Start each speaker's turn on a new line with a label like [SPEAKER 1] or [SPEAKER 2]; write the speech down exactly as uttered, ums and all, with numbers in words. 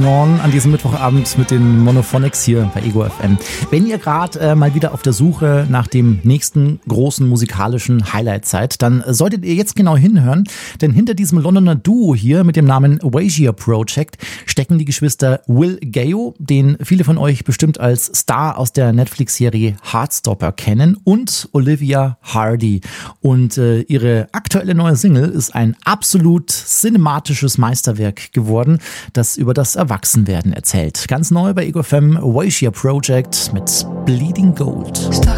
[SPEAKER 1] Going On an diesem Mittwochabend mit den Monophonics hier bei Ego F M. Wenn ihr gerade äh, mal wieder auf der Suche nach dem nächsten großen musikalischen Highlight seid, dann solltet ihr jetzt genau hinhören, denn hinter diesem Londoner Duo hier mit dem Namen Wagia Project stecken die Geschwister Will Gayo, den viele von euch bestimmt als Star aus der Netflix-Serie Heartstopper kennen, und Olivia Hardy. Und äh, ihre aktuelle neue Single ist ein absolut cinematisches Meisterwerk geworden, das über das Erwachsenwerden erzählt. Ganz neu bei Ego F M, Wagia Project mit Bleeding Gold.